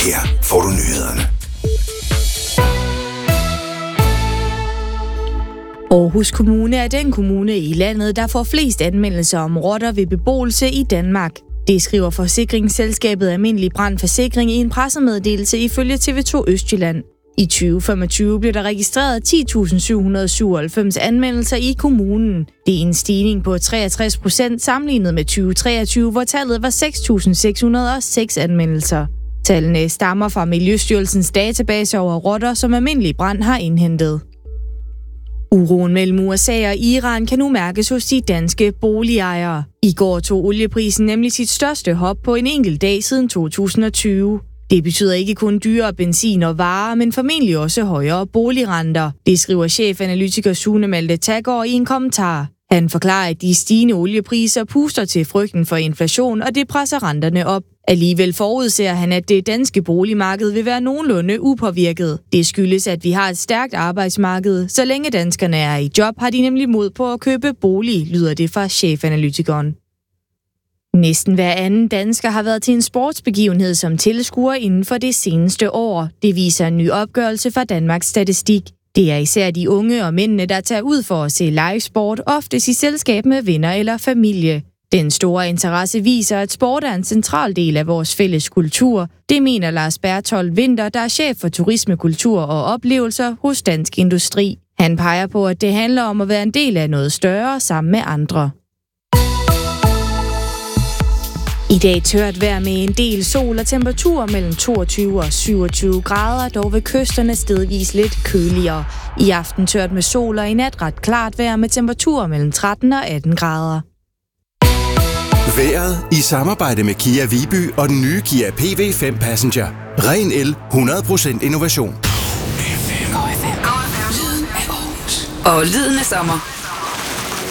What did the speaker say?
Her får du nyhederne. Aarhus Kommune er den kommune i landet, der får flest anmeldelser om rotter ved beboelse i Danmark. Det skriver forsikringsselskabet Almindelig Brandforsikring i en pressemeddelelse ifølge TV2 Østjylland. I 2025 blev der registreret 10.797 anmeldelser i kommunen. Det er en stigning på 63% sammenlignet med 2023, hvor tallet var 6.606 anmeldelser. Tallene stammer fra Miljøstyrelsens database over rotter, som Almindelig Brand har indhentet. Uroen mellem USA og Iran kan nu mærkes hos de danske boligejere. I går tog olieprisen nemlig sit største hop på en enkelt dag siden 2020. Det betyder ikke kun dyrere benzin og varer, men formentlig også højere boligrenter. Det skriver chefanalytiker Sune Malte Taggaard i en kommentar. Han forklarer, at de stigende oliepriser puster til frygten for inflation, og det presser renterne op. Alligevel forudser han, at det danske boligmarked vil være nogenlunde upåvirket. Det skyldes, at vi har et stærkt arbejdsmarked. Så længe danskerne er i job, har de nemlig mod på at købe bolig, lyder det fra chefanalytikeren. Næsten hver anden dansker har været til en sportsbegivenhed som tilskuer inden for det seneste år. Det viser en ny opgørelse fra Danmarks Statistik. Det er især de unge og mændene, der tager ud for at se livesport, oftest i selskab med venner eller familie. Den store interesse viser, at sport er en central del af vores fælles kultur. Det mener Lars Berthold Winther, der er chef for turisme, kultur og oplevelser hos Dansk Industri. Han peger på, at det handler om at være en del af noget større sammen med andre. I dag tørt vejr med en del sol og temperaturer mellem 22 og 27 grader, dog ved kysterne stedvis lidt køligere. I aften tørt med sol og i nat ret klart vejr med temperaturer mellem 13 og 18 grader. Vejret i samarbejde med Kia Viby og den nye Kia PV5 Passenger. Ren el, 100% innovation. Og lyden af sommer.